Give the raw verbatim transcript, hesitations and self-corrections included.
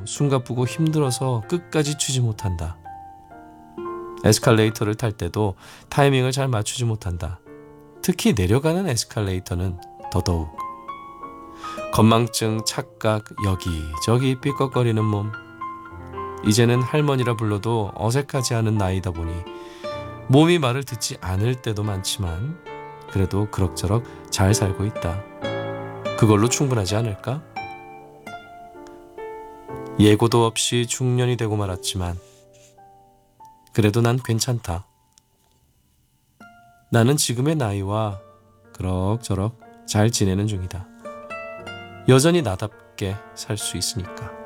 숨가쁘고 힘들어서 끝까지 추지 못한다. 에스컬레이터를 탈 때도 타이밍을 잘 맞추지 못한다. 특히 내려가는 에스컬레이터는 더더욱. 건망증, 착각, 여기저기 삐걱거리는 몸. 이제는 할머니라 불러도 어색하지 않은 나이다 보니 몸이 말을 듣지 않을 때도 많지만 그래도 그럭저럭 잘 살고 있다. 그걸로 충분하지 않을까? 예고도 없이 중년이 되고 말았지만 그래도 난 괜찮다. 나는 지금의 나이와 그럭저럭 잘 지내는 중이다. 여전히 나답게 살 수 있으니까.